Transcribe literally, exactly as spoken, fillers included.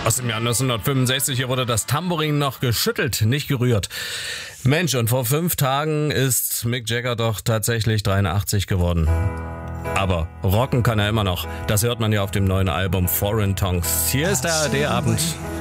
Aus dem Jahr neunzehnhundertfünfundsechzig, hier wurde das Tambourin noch geschüttelt, nicht gerührt. Mensch, und vor fünf Tagen ist Mick Jagger doch tatsächlich dreiundachtzig geworden. Aber rocken kann er immer noch. Das hört man ja auf dem neuen Album Foreign Tongues. Hier ist der A R D-Abend.